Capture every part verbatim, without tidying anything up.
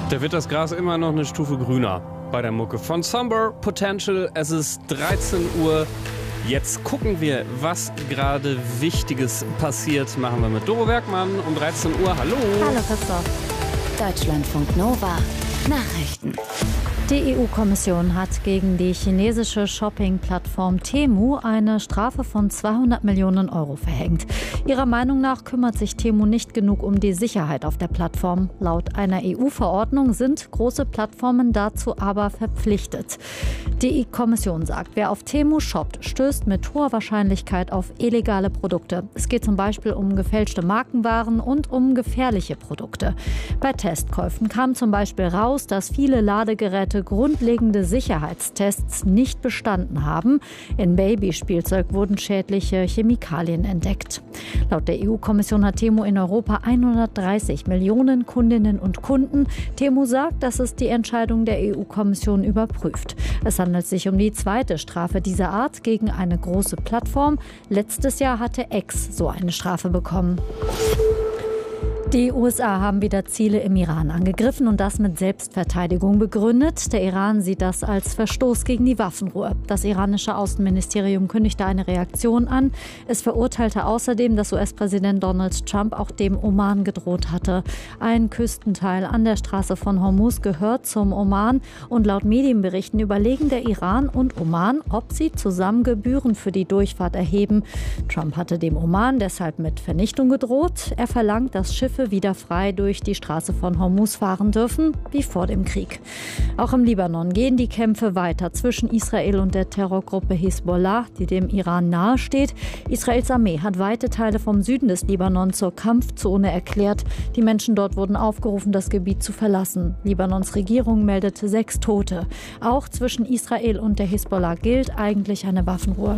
Da wird das Gras immer noch eine Stufe grüner bei der Mucke von Somber Potential. Es ist dreizehn Uhr. Jetzt gucken wir, was gerade Wichtiges passiert. Machen wir mit Doro Bergmann um dreizehn Uhr. Hallo. Hallo Christoph. Deutschlandfunk Nova. Nachrichten. Die E U-Kommission hat gegen die chinesische Shopping-Plattform Temu eine Strafe von zweihundert Millionen Euro verhängt. Ihrer Meinung nach kümmert sich Temu nicht genug um die Sicherheit auf der Plattform. Laut einer E U-Verordnung sind große Plattformen dazu aber verpflichtet. Die E U-Kommission sagt, wer auf Temu shoppt, stößt mit hoher Wahrscheinlichkeit auf illegale Produkte. Es geht zum Beispiel um gefälschte Markenwaren und um gefährliche Produkte. Bei Testkäufen kam zum Beispiel raus, dass viele Ladegeräte grundlegende Sicherheitstests nicht bestanden haben. In Babyspielzeug wurden schädliche Chemikalien entdeckt. Laut der E U-Kommission hat Temu in Europa hundertdreißig Millionen Kundinnen und Kunden. Temu sagt, dass es die Entscheidung der E U-Kommission überprüft. Es handelt sich um die zweite Strafe dieser Art gegen eine große Plattform. Letztes Jahr hatte X so eine Strafe bekommen. Die U S A haben wieder Ziele im Iran angegriffen und das mit Selbstverteidigung begründet. Der Iran sieht das als Verstoß gegen die Waffenruhe. Das iranische Außenministerium kündigte eine Reaktion an. Es verurteilte außerdem, dass U S-Präsident Donald Trump auch dem Oman gedroht hatte. Ein Küstenteil an der Straße von Hormuz gehört zum Oman und laut Medienberichten überlegen der Iran und Oman, ob sie zusammen Gebühren für die Durchfahrt erheben. Trump hatte dem Oman deshalb mit Vernichtung gedroht. Er verlangt, dass Schiffe wieder frei durch die Straße von Hormuz fahren dürfen, wie vor dem Krieg. Auch im Libanon gehen die Kämpfe weiter zwischen Israel und der Terrorgruppe Hisbollah, die dem Iran nahesteht. Israels Armee hat weite Teile vom Süden des Libanon zur Kampfzone erklärt. Die Menschen dort wurden aufgerufen, das Gebiet zu verlassen. Libanons Regierung meldete sechs Tote. Auch zwischen Israel und der Hisbollah gilt eigentlich eine Waffenruhe.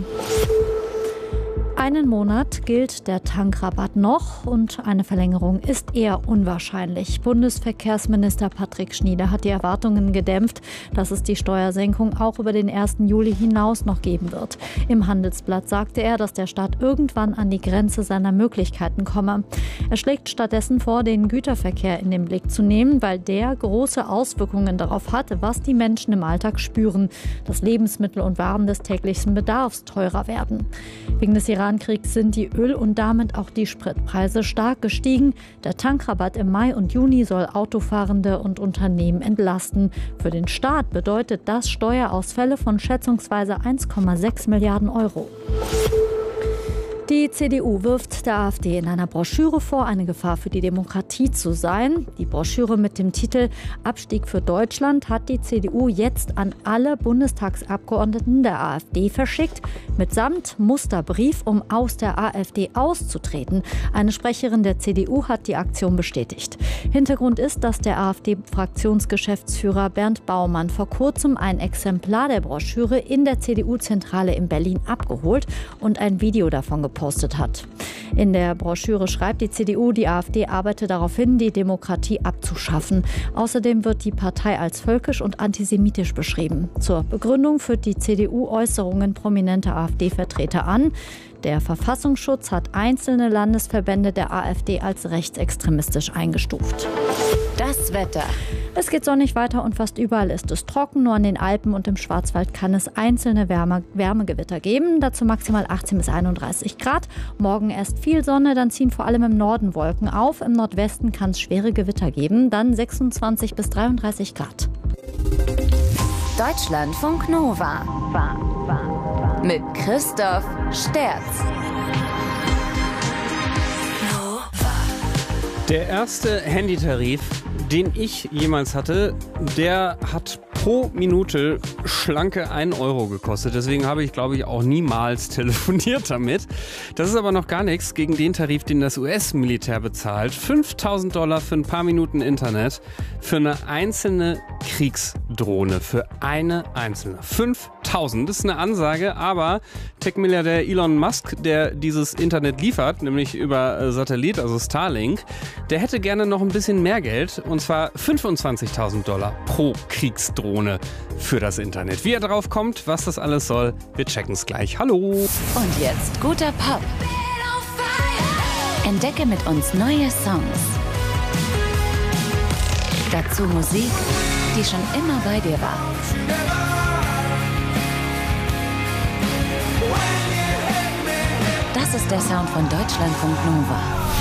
Einen Monat gilt der Tankrabatt noch und eine Verlängerung ist eher unwahrscheinlich. Bundesverkehrsminister Patrick Schnieder hat die Erwartungen gedämpft, dass es die Steuersenkung auch über den ersten Juli hinaus noch geben wird. Im Handelsblatt sagte er, dass der Staat irgendwann an die Grenze seiner Möglichkeiten komme. Er schlägt stattdessen vor, den Güterverkehr in den Blick zu nehmen, weil der große Auswirkungen darauf hat, was die Menschen im Alltag spüren, dass Lebensmittel und Waren des täglichen Bedarfs teurer werden. Wegen des Iran-Kriegs sind die Öl- und damit auch die Spritpreise stark gestiegen. Der Tankrabatt im Mai und Juni soll Autofahrende und Unternehmen entlasten. Für den Staat bedeutet das Steuerausfälle von schätzungsweise eins Komma sechs Milliarden Euro. Die C D U wirft der AfD in einer Broschüre vor, eine Gefahr für die Demokratie zu sein. Die Broschüre mit dem Titel Abstieg für Deutschland hat die C D U jetzt an alle Bundestagsabgeordneten der AfD verschickt, mitsamt Musterbrief, um aus der AfD auszutreten. Eine Sprecherin der C D U hat die Aktion bestätigt. Hintergrund ist, dass der AfD-Fraktionsgeschäftsführer Bernd Baumann vor kurzem ein Exemplar der Broschüre in der C D U-Zentrale in Berlin abgeholt und ein Video davon gepostet hat. In der Broschüre schreibt die C D U, die AfD arbeite darauf hin, die Demokratie abzuschaffen. Außerdem wird die Partei als völkisch und antisemitisch beschrieben. Zur Begründung führt die C D U Äußerungen prominenter AfD-Vertreter an. Der Verfassungsschutz hat einzelne Landesverbände der AfD als rechtsextremistisch eingestuft. Das Wetter. Es geht sonnig weiter und fast überall ist es trocken. Nur an den Alpen und im Schwarzwald kann es einzelne Wärme, Wärmegewitter geben. Dazu maximal achtzehn bis einunddreißig Grad. Morgen erst viel Sonne, dann ziehen vor allem im Norden Wolken auf. Im Nordwesten kann es schwere Gewitter geben. Dann sechsundzwanzig bis dreiunddreißig Grad. Deutschlandfunk Nova. Mit Christoph Sterz. Der erste Handytarif, den ich jemals hatte, der hat pro Minute schlanke ein Euro gekostet. Deswegen habe ich, glaube ich, auch niemals telefoniert damit. Das ist aber noch gar nichts gegen den Tarif, den das U S-Militär bezahlt. fünftausend Dollar für ein paar Minuten Internet für eine einzelne Kriegsdrohne. Für eine einzelne. fünftausend, das ist eine Ansage, aber Tech-Milliardär Elon Musk, der dieses Internet liefert, nämlich über Satellit, also Starlink, der hätte gerne noch ein bisschen mehr Geld, und zwar fünfundzwanzigtausend Dollar pro Kriegsdrohne für das Internet. Wie er drauf kommt, was das alles soll, wir checken es gleich. Hallo! Und jetzt guter Pop. Entdecke mit uns neue Songs. Dazu Musik, die schon immer bei dir war. Das ist der Sound von Deutschlandfunk Nova.